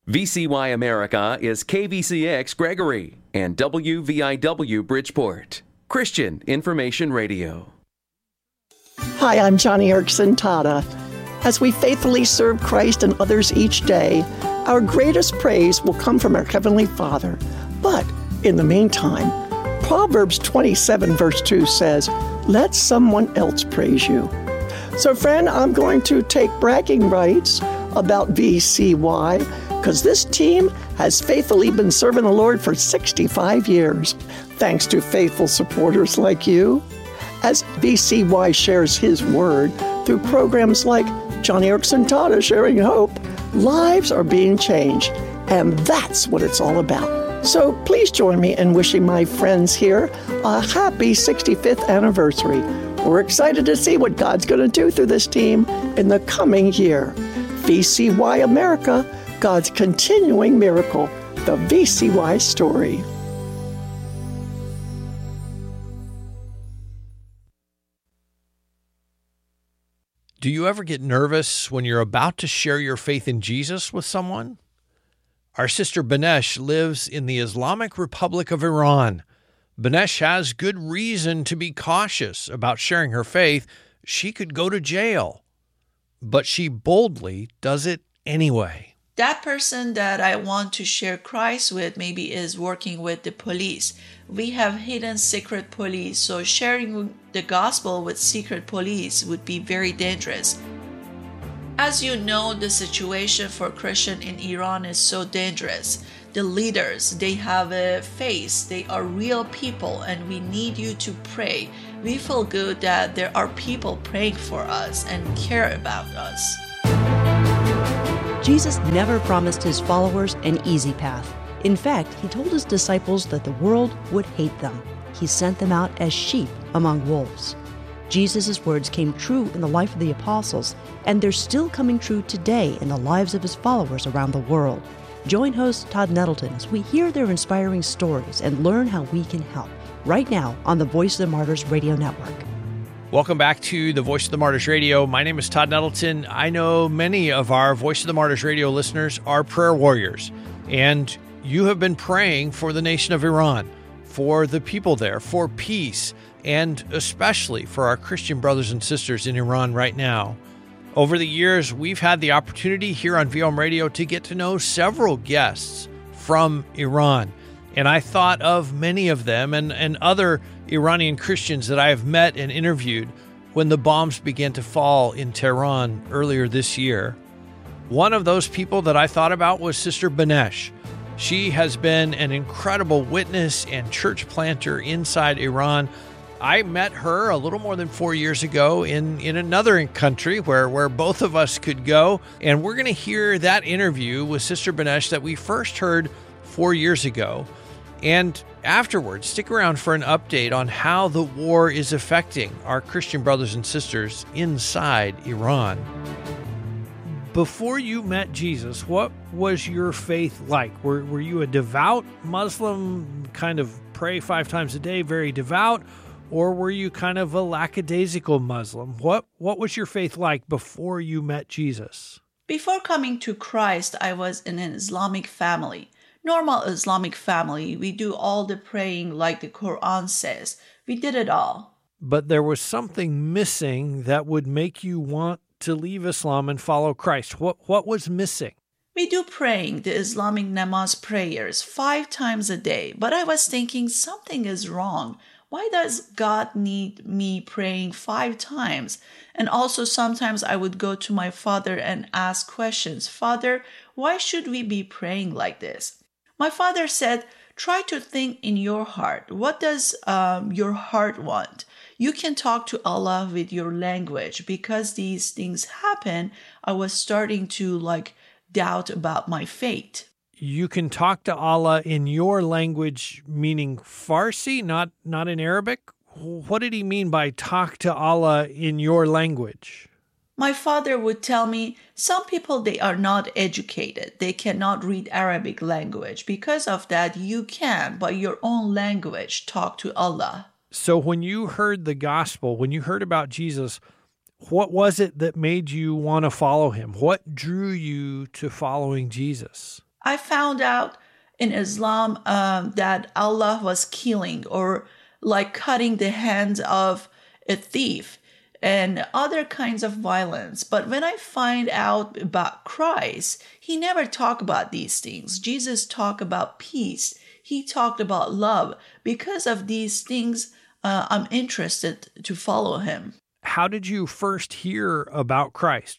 VCY America is KVCX Gregory and WVIW Bridgeport. Christian Information Radio. Hi, I'm Johnny Erickson Tada. As we faithfully serve Christ and others each day, our greatest praise will come from our Heavenly Father. But in the meantime, Proverbs 27 verse 2 says, "Let someone else praise you." So friend, I'm going to take bragging rights about VCY because this team has faithfully been serving the Lord for 65 years, thanks to faithful supporters like you. As VCY shares His Word through programs like Johnny Erickson Tada Sharing Hope, lives are being changed, and that's what it's all about. So please join me in wishing my friends here a happy 65th anniversary. We're excited to see what God's going to do through this team in the coming year. VCY America, God's continuing miracle, the VCY story. Do you ever get nervous when you're about to share your faith in Jesus with someone? Our sister Banesh lives in the Islamic Republic of Iran. Banesh has good reason to be cautious about sharing her faith. She could go to jail, but she boldly does it anyway. That person that I want to share Christ with maybe is working with the police. We have hidden secret police, so sharing the gospel with secret police would be very dangerous. As you know, the situation for Christian in Iran is so dangerous. The leaders, they have a face, they are real people, and we need you to pray. We feel good that there are people praying for us and care about us. Jesus never promised his followers an easy path. In fact, he told his disciples that the world would hate them. He sent them out as sheep among wolves. Jesus' words came true in the life of the apostles, and they're still coming true today in the lives of his followers around the world. Join host Todd Nettleton as we hear their inspiring stories and learn how we can help, right now on the Voice of the Martyrs Radio Network. Welcome back to the Voice of the Martyrs Radio. My name is Todd Nettleton. I know many of our Voice of the Martyrs Radio listeners are prayer warriors, and you have been praying for the nation of Iran, for the people there, for peace, and especially for our Christian brothers and sisters in Iran right now. Over the years, we've had the opportunity here on VOM Radio to get to know several guests from Iran, and I thought of many of them and other Iranian Christians that I have met and interviewed when the bombs began to fall in Tehran earlier this year. One of those people that I thought about was Sister Banesh. She has been an incredible witness and church planter inside Iran. I met her a little more than 4 years ago in another country where both of us could go, and we're going to hear that interview with Sister Banesh that we first heard 4 years ago. And afterwards, stick around for an update on how the war is affecting our Christian brothers and sisters inside Iran. Before you met Jesus, what was your faith like? Were you a devout Muslim, kind of pray 5 times a day, very devout? Or were you kind of a lackadaisical Muslim? What was your faith like before you met Jesus? Before coming to Christ, I was in an Islamic family. Normal Islamic family, we do all the praying like the Quran says. We did it all. But there was something missing that would make you want to leave Islam and follow Christ. What was missing? We do praying, the Islamic namaz prayers, 5 times a day. But I was thinking something is wrong. Why does God need me praying 5 times? And also sometimes I would go to my father and ask questions. Father, why should we be praying like this? My father said, try to think in your heart. What does your heart want? You can talk to Allah with your language. Because these things happen, I was starting to doubt about my fate. You can talk to Allah in your language, meaning Farsi, not in Arabic? What did he mean by talk to Allah in your language? My father would tell me, some people, they are not educated. They cannot read Arabic language. Because of that, you can, by your own language, talk to Allah. So when you heard the gospel, when you heard about Jesus, what was it that made you want to follow him? What drew you to following Jesus? I found out in Islam that Allah was killing or like cutting the hands of a thief and other kinds of violence. But when I find out about Christ, he never talked about these things. Jesus talked about peace. He talked about love. Because of these things, I'm interested to follow him. How did you first hear about Christ?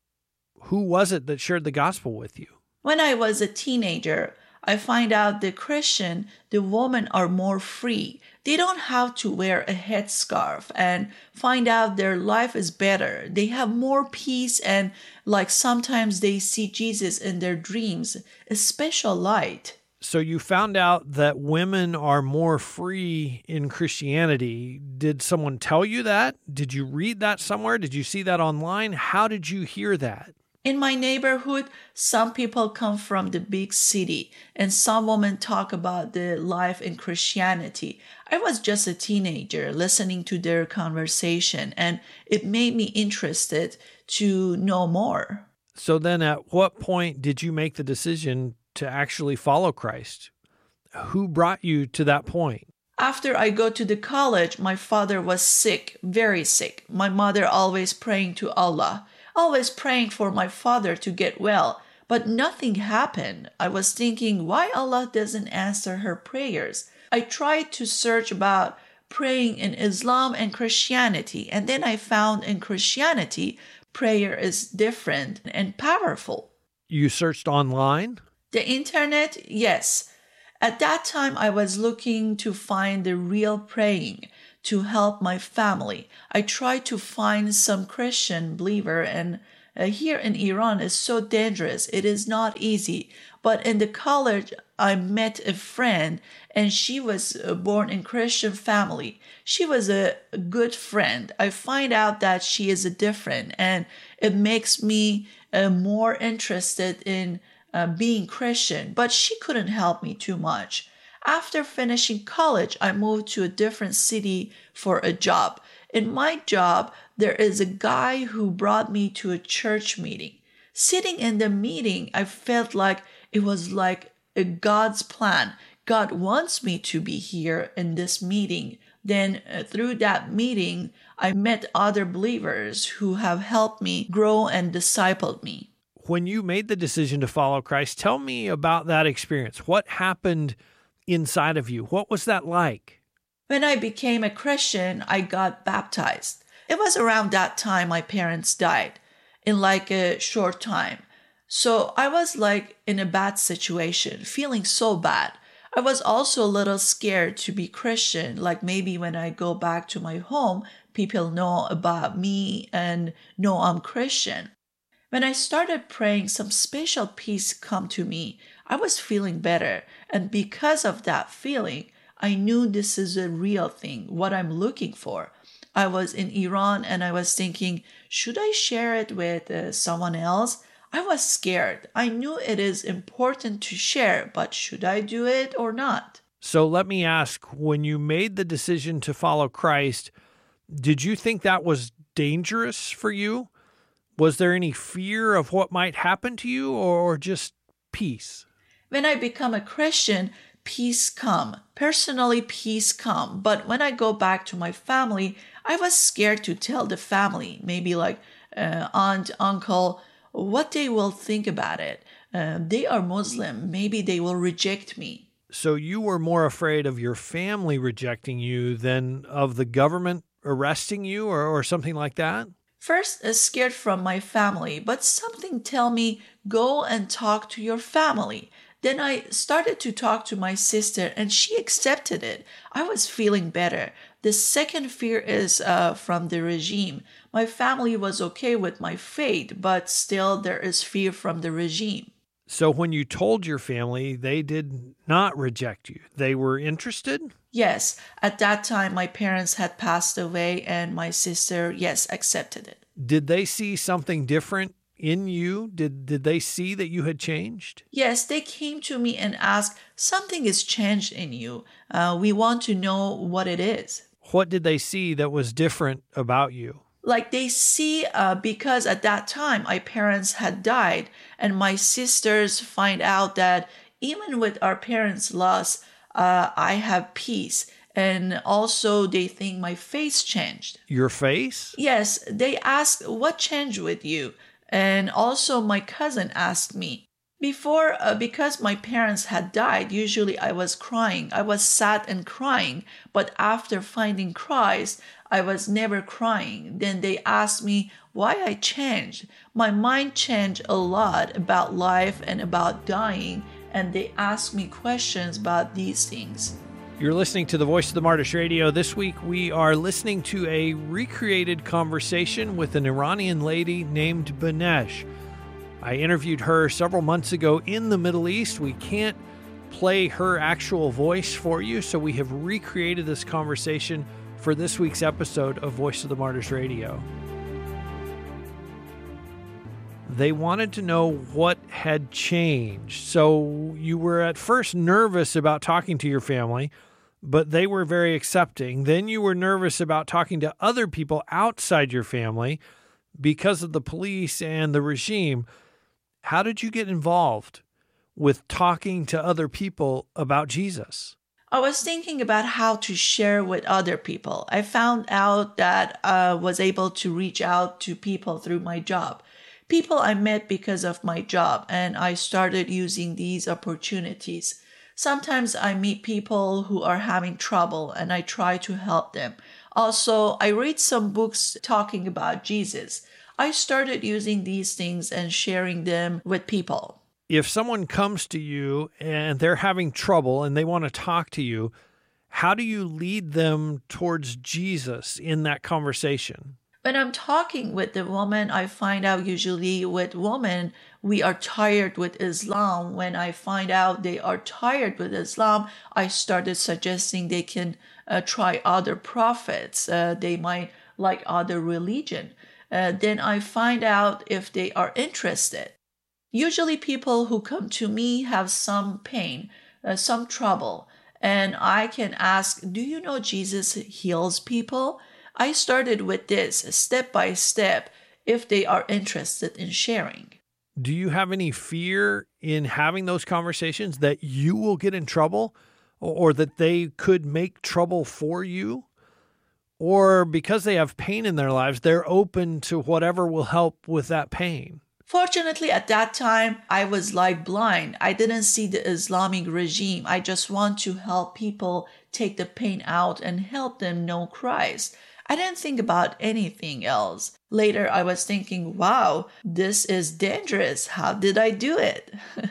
Who was it that shared the gospel with you? When I was a teenager, I find out the Christian, the women are more free. They don't have to wear a headscarf and find out their life is better. They have more peace and like sometimes they see Jesus in their dreams, a special light. So you found out that women are more free in Christianity. Did someone tell you that? Did you read that somewhere? Did you see that online? How did you hear that? In my neighborhood, some people come from the big city and some women talk about the life in Christianity. I was just a teenager listening to their conversation and it made me interested to know more. So then at what point did you make the decision to actually follow Christ? Who brought you to that point? After I go to the college, my father was sick, very sick. My mother always praying to Allah. Always praying for my father to get well, but nothing happened. I was thinking why Allah doesn't answer her prayers. I tried to search about praying in Islam and Christianity, and then I found in Christianity, prayer is different and powerful. You searched online? The internet, yes. At that time, I was looking to find the real praying to help my family. I tried to find some Christian believer, and here in Iran is so dangerous. It is not easy. But in the college, I met a friend, and she was born in Christian family. She was a good friend. I find out that she is different, and it makes me more interested in being Christian. But she couldn't help me too much. After finishing college, I moved to a different city for a job. In my job, there is a guy who brought me to a church meeting. Sitting in the meeting, I felt like it was like a God's plan. God wants me to be here in this meeting. Then through that meeting, I met other believers who have helped me grow and discipled me. When you made the decision to follow Christ, tell me about that experience. What happened inside of you? What was that like? When I became a Christian, I got baptized. It was around that time my parents died in like a short time. So I was like in a bad situation, feeling so bad. I was also a little scared to be Christian, like maybe when I go back to my home, people know about me and know I'm Christian. When I started praying, some special peace come to me. I was feeling better. And because of that feeling, I knew this is a real thing, what I'm looking for. I was in Iran and I was thinking, should I share it with someone else? I was scared. I knew it is important to share, but should I do it or not? So let me ask, when you made the decision to follow Christ, did you think that was dangerous for you? Was there any fear of what might happen to you or just peace? When I become a Christian, peace come. Personally, peace come. But when I go back to my family, I was scared to tell the family, maybe like aunt, uncle, what they will think about it. They are Muslim. Maybe they will reject me. So you were more afraid of your family rejecting you than of the government arresting you or something like that? First, scared from my family, but something tell me, go and talk to your family. Then I started to talk to my sister and she accepted it. I was feeling better. The second fear is from the regime. My family was okay with my faith, but still there is fear from the regime. So when you told your family, they did not reject you. They were interested? Yes. At that time, my parents had passed away and my sister, yes, accepted it. Did they see something different in you? Did they see that you had changed? Yes, they came to me and asked, something is changed in you. We want to know what it is. What did they see that was different about you? Like they see, because at that time my parents had died, and my sisters find out that even with our parents' loss, I have peace. And also they think my face changed. Your face? Yes, they ask, what changed with you? And also my cousin asked me. Before, because my parents had died, usually I was crying. I was sad and crying. But after finding Christ, I was never crying. Then they asked me why I changed. My mind changed a lot about life and about dying. And they asked me questions about these things. You're listening to the Voice of the Martyrs Radio. This week we are listening to a recreated conversation with an Iranian lady named Banesh. I interviewed her several months ago in the Middle East. We can't play her actual voice for you, so we have recreated this conversation for this week's episode of Voice of the Martyrs Radio. They wanted to know what had changed. So you were at first nervous about talking to your family, but they were very accepting. Then you were nervous about talking to other people outside your family because of the police and the regime. How did you get involved with talking to other people about Jesus? I was thinking about how to share with other people. I found out that I was able to reach out to people through my job. People I met because of my job, and I started using these opportunities. Sometimes I meet people who are having trouble and I try to help them. Also, I read some books talking about Jesus. I started using these things and sharing them with people. If someone comes to you and they're having trouble and they want to talk to you, how do you lead them towards Jesus in that conversation? When I'm talking with the woman, I find out usually with women, we are tired with Islam. When I find out they are tired with Islam, I started suggesting they can try other prophets. They might like other religion. Then I find out if they are interested. Usually people who come to me have some pain, some trouble, and I can ask, do you know Jesus heals people? I started with this step by step if they are interested in sharing. Do you have any fear in having those conversations that you will get in trouble or that they could make trouble for you? Or because they have pain in their lives, they're open to whatever will help with that pain? Fortunately, at that time, I was like blind. I didn't see the Islamic regime. I just want to help people take the pain out and help them know Christ. I didn't think about anything else. Later, I was thinking, wow, this is dangerous. How did I do it?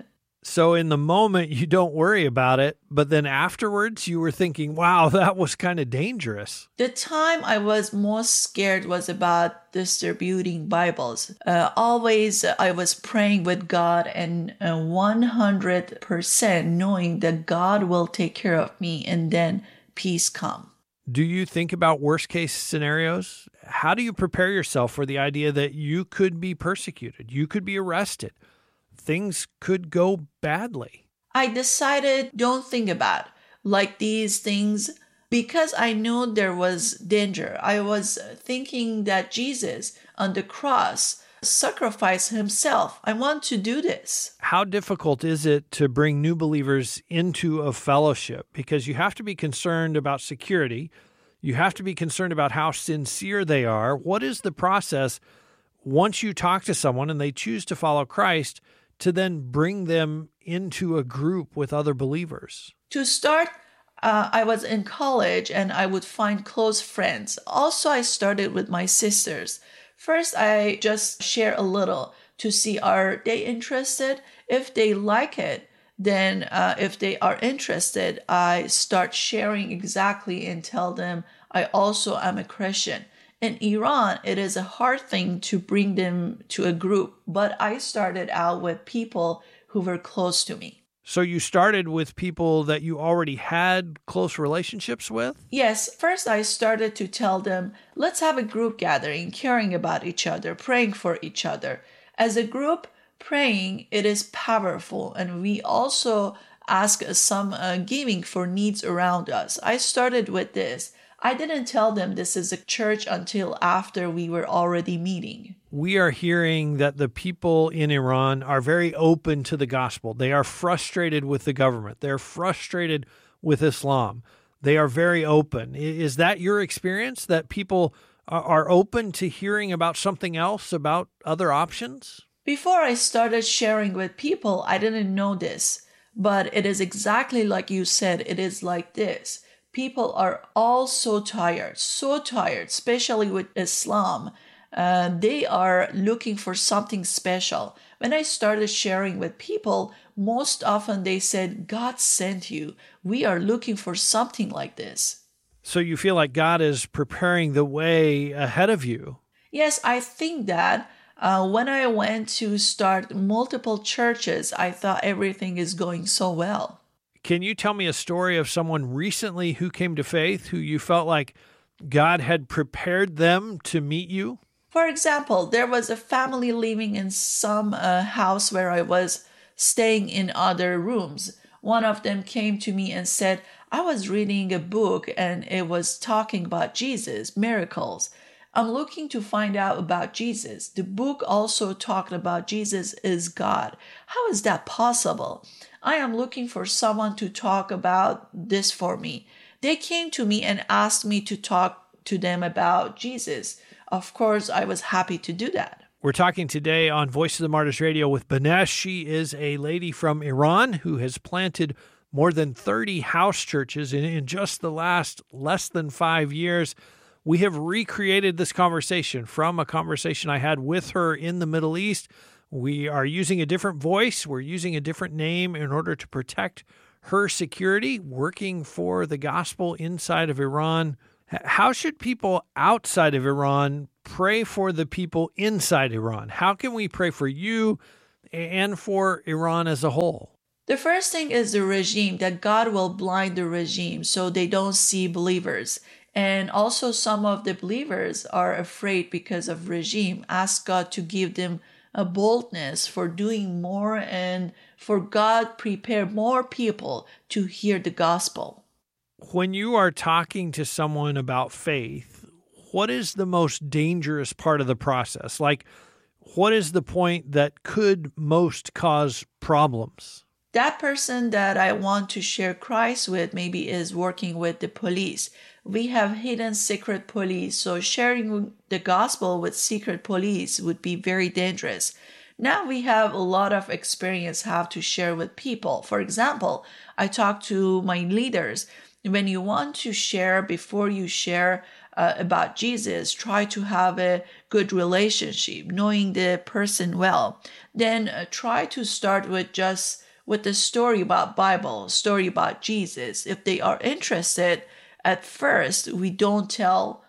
So in the moment, you don't worry about it, but then afterwards, you were thinking, wow, that was kind of dangerous. The time I was most scared was about distributing Bibles. Always, I was praying with God and 100% knowing that God will take care of me and then peace come. Do you think about worst case scenarios? How do you prepare yourself for the idea that you could be persecuted? You could be arrested. Things could go badly. I decided don't think about like these things because I knew there was danger. I was thinking that Jesus on the cross sacrificed himself. I want to do this. How difficult is it to bring new believers into a fellowship? Because you have to be concerned about security. You have to be concerned about how sincere they are. What is the process once you talk to someone and they choose to follow Christ to then bring them into a group with other believers? To start, I was in college and I would find close friends. Also, I started with my sisters. First, I just share a little to see are they interested. If they like it, then if they are interested, I start sharing exactly and tell them I also am a Christian. In Iran, it is a hard thing to bring them to a group, but I started out with people who were close to me. So you started with people that you already had close relationships with? Yes. First, I started to tell them, let's have a group gathering, caring about each other, praying for each other. As a group, praying, it is powerful. And we also ask some giving for needs around us. I started with this. I didn't tell them this is a church until after we were already meeting. We are hearing that the people in Iran are very open to the gospel. They are frustrated with the government. They're frustrated with Islam. They are very open. Is that your experience, that people are open to hearing about something else, about other options? Before I started sharing with people, I didn't know this, but it is exactly like you said. It is like this. People are all so tired, especially with Islam. They are looking for something special. When I started sharing with people, most often they said, God sent you. We are looking for something like this. So you feel like God is preparing the way ahead of you? Yes, I think that. When I went to start multiple churches, I thought everything is going so well. Can you tell me a story of someone recently who came to faith, who you felt like God had prepared them to meet you? For example, there was a family living in some house where I was staying in other rooms. One of them came to me and said, I was reading a book and it was talking about Jesus, miracles. I'm looking to find out about Jesus. The book also talked about Jesus is God. How is that possible? I am looking for someone to talk about this for me. They came to me and asked me to talk to them about Jesus. Of course, I was happy to do that. We're talking today on Voice of the Martyrs Radio with Banesh. She is a lady from Iran who has planted more than 30 house churches in just the last less than 5 years. We have recreated this conversation from a conversation I had with her in the Middle East. We are using a different voice. We're using a different name in order to protect her security, working for the gospel inside of Iran. How should people outside of Iran pray for the people inside Iran? How can we pray for you and for Iran as a whole? The first thing is the regime, that God will blind the regime so they don't see believers. And also some of the believers are afraid because of regime. Ask God to give them a boldness for doing more and for God prepare more people to hear the gospel. When you are talking to someone about faith, what is the most dangerous part of the process? Like, what is the point that could most cause problems? That person that I want to share Christ with maybe is working with the police. We have hidden secret police, so sharing the gospel with secret police would be very dangerous. Now we have a lot of experience how to share with people. For example, I talk to my leaders. When you want to share, before you share about Jesus, try to have a good relationship, knowing the person well. Then try to start with the story about Bible, story about Jesus. If they are interested, at first, we don't tell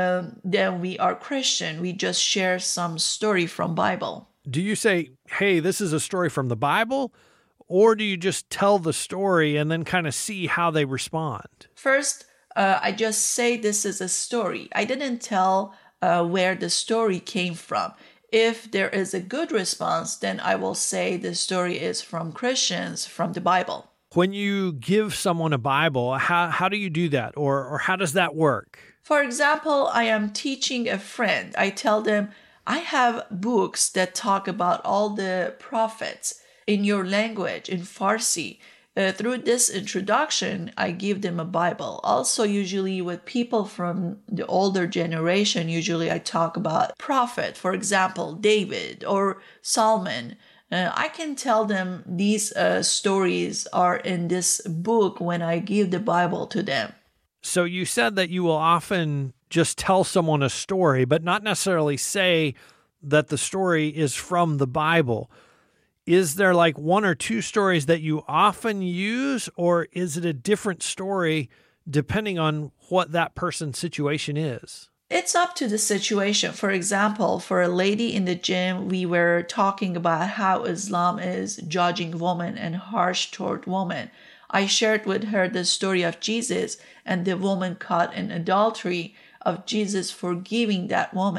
them we are Christian. We just share some story from Bible. Do you say, hey, this is a story from the Bible? Or do you just tell the story and then kind of see how they respond? First, I just say this is a story. I didn't tell where the story came from. If there is a good response, then I will say the story is from Christians, from the Bible. When you give someone a Bible, how do you do that? Or how does that work? For example, I am teaching a friend. I tell them, I have books that talk about all the prophets in your language, in Farsi. Through this introduction, I give them a Bible. Also, usually with people from the older generation, usually I talk about prophet, for example, David or Solomon. I can tell them these stories are in this book when I give the Bible to them. So you said that you will often just tell someone a story, but not necessarily say that the story is from the Bible. Is there like one or two stories that you often use, or is it a different story depending on what that person's situation is? It's up to the situation. For example, for a lady in the gym, we were talking about how Islam is judging women and harsh toward women. I shared with her the story of Jesus and the woman caught in adultery, of Jesus forgiving that woman.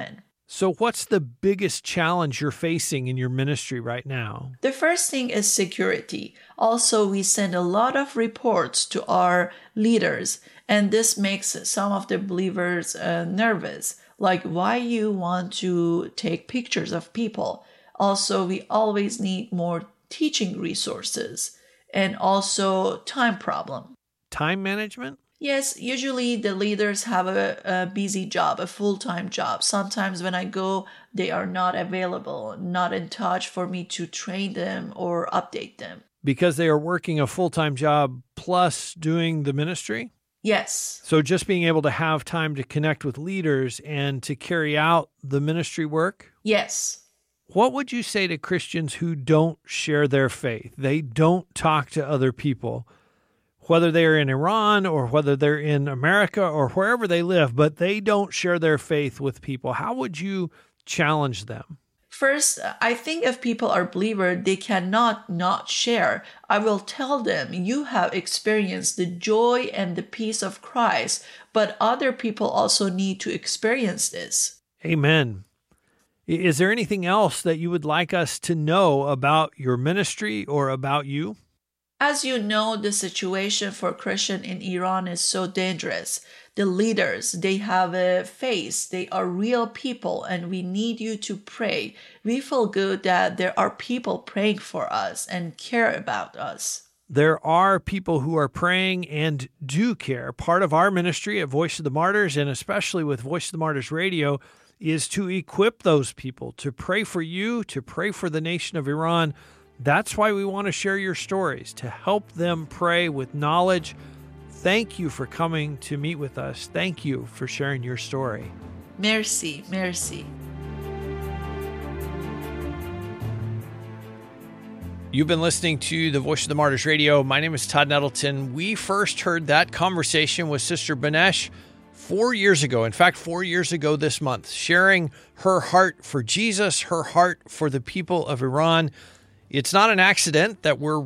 So what's the biggest challenge you're facing in your ministry right now? The first thing is security. Also, we send a lot of reports to our leaders, and this makes some of the believers nervous. Like, why you want to take pictures of people? Also, we always need more teaching resources, and also time problem. Time management? Yes, usually the leaders have a busy job, a full-time job. Sometimes when I go, they are not available, not in touch for me to train them or update them. Because they are working a full-time job plus doing the ministry? Yes. So just being able to have time to connect with leaders and to carry out the ministry work? Yes. What would you say to Christians who don't share their faith? They don't talk to other people, whether they're in Iran or whether they're in America or wherever they live, but they don't share their faith with people. How would you challenge them? First, I think if people are believers, they cannot not share. I will tell them, you have experienced the joy and the peace of Christ, but other people also need to experience this. Amen. Is there anything else that you would like us to know about your ministry or about you? As you know, the situation for Christians in Iran is so dangerous. The leaders, they have a face, they are real people, and we need you to pray. We feel good that there are people praying for us and care about us. There are people who are praying and do care. Part of our ministry at Voice of the Martyrs, and especially with Voice of the Martyrs Radio, is to equip those people to pray for you, to pray for the nation of Iran. That's why we want to share your stories, to help them pray with knowledge. Thank you for coming to meet with us. Thank you for sharing your story. Merci, merci. You've been listening to the Voice of the Martyrs Radio. My name is Todd Nettleton. We first heard that conversation with Sister Banesh 4 years ago. In fact, 4 years ago this month, sharing her heart for Jesus, her heart for the people of Iran. It's not an accident that we're